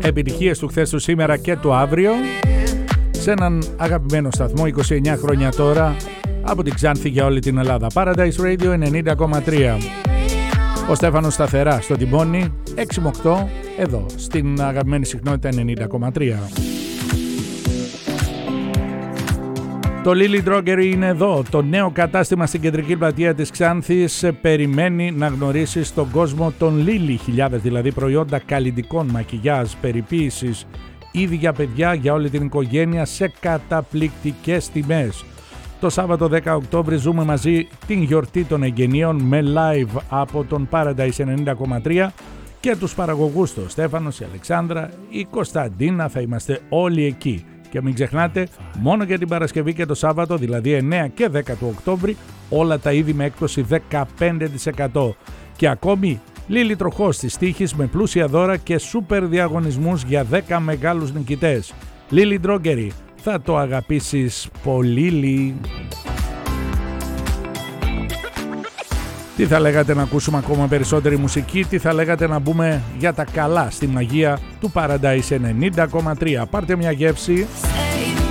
επιτυχίες του χθες, του σήμερα και του αύριο σε έναν αγαπημένο σταθμό 29 χρόνια τώρα από την Ξάνθη για όλη την Ελλάδα. Paradise Radio 90,3. Ο Στέφανος σταθερά στο τιμόνι, 6 με 8 εδώ στην αγαπημένη συχνότητα 90,3. Το Lily Drogery είναι εδώ, το νέο κατάστημα στην κεντρική πλατεία της Ξάνθης περιμένει να γνωρίσεις τον κόσμο των Lily, χιλιάδες δηλαδή προϊόντα καλλυντικών, μακιγιάζ, περιποίησης, ήδη για παιδιά, για όλη την οικογένεια σε καταπληκτικές τιμές. Το Σάββατο 10 Οκτώβρη ζούμε μαζί την γιορτή των εγγενείων με live από τον Paradise 90,3 και τους παραγωγούς του, Στέφανος, η Αλεξάνδρα, η Κωνσταντίνα, θα είμαστε όλοι εκεί. Και μην ξεχνάτε, μόνο για την Παρασκευή και το Σάββατο, δηλαδή 9 και 10 του Οκτώβρη, όλα τα είδη με έκπτωση 15%. Και ακόμη Λίλη τροχός στις τύχης με πλούσια δώρα και σούπερ διαγωνισμούς για 10 μεγάλους νικητές. Lily Drogery, θα το αγαπήσεις πολύ. Τι θα λέγατε να ακούσουμε ακόμα περισσότερη μουσική, τι θα λέγατε να μπούμε για τα καλά στη μαγεία του Paradise 90,3. Πάρτε μια γεύση.